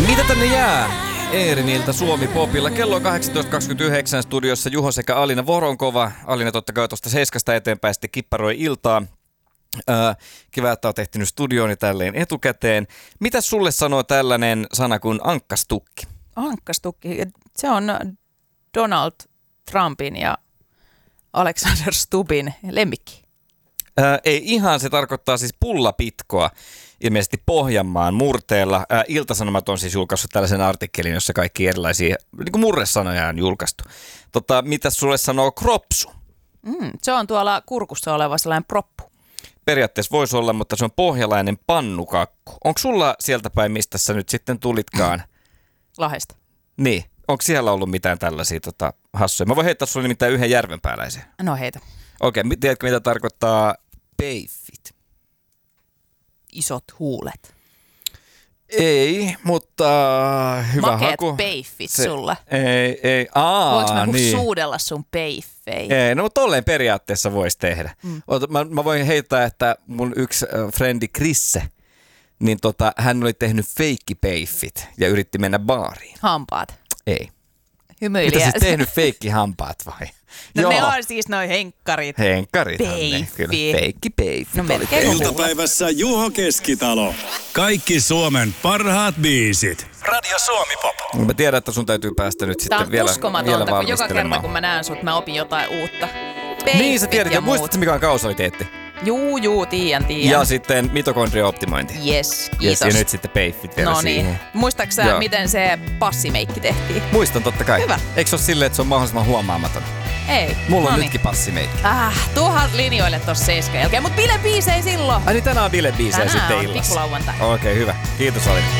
Mitä tänne jää? Eeriniltä Suomi Popilla. Kello on 18.29 studiossa Juho sekä Alina Voronkova. Alina totta kai tuosta 7 eteenpäin sitten kipparoi iltaa. Kiva, että olet ehtinyt studiooni tälleen etukäteen. Mitä sulle sanoo tällainen sana kuin ankkastukki? Ankkastukki, se on Donald Trumpin ja Alexander Stubbin lemmikki. Ei ihan, se tarkoittaa siis pullapitkoa, ilmeisesti Pohjanmaan murteella. Ilta-Sanomat on siis julkaissut tällaisen artikkelin, jossa kaikki erilaisia niin murresanoja on julkaistu. Mitä sulle sanoo kropsu? Se on tuolla kurkussa oleva sellainen proppu. Periaatteessa voisi olla, mutta se on pohjalainen pannukakku. Onko sulla sieltä päin, mistä sä nyt sitten tulitkaan? Lahdesta. Niin. Onko siellä ollut mitään tällaisia hassuja? Mä voin heittää sulle nimittäin yhden järvenpääläisen. No heitä. Okei, tiedätkö mitä tarkoittaa peiffit? Isot huulet. Ei, mutta hyvä makeet haku. Makeet peiffit sulla. Ei. Voinko mä niin. suudella sun peiffei? Ei, no tolleen periaatteessa voisi tehdä. Mä voin heittää, että mun yksi frendi Krisse, niin hän oli tehnyt feikkipeiffit ja yritti mennä baariin. Hampaat. Ei. Hymyilijä. Mitä siis tehnyt feikkihampaat vai? No joo. ne on siis noi henkkarit. Henkkarit. Peiffi. Feikkipeiffi. No melkein iltapäivässä Juho Keskitalo. Kaikki Suomen parhaat biisit. Radio Suomi Pop. Mä tiedän, että sun täytyy päästä nyt sitten vielä uskomatonta, kun joka kerta kun mä näen sut, mä opin jotain uutta. Peiffit niin sä tiedät, ja muistatko mikä on kausaliteetti? Juu, tiedän. Ja sitten mitokondriaoptimointi. Yes, kiitos. Yes, ja nyt sitten peiffit vielä siihen. Niin. Muistatko sä, miten se passimeikki tehtiin? Muistan totta kai. Hyvä. Eikö se ole silleen, että se on mahdollisimman huomaamaton? Ei. Mulla on nytkin passimeikki. Tuohan linjoille tossa 7 jälkeen, mut bilebiisei silloin. Ai niin tänään on bilebiisejä sitten illassa. Tänään on pikkulauantai. Okei, hyvä. Kiitos Alina.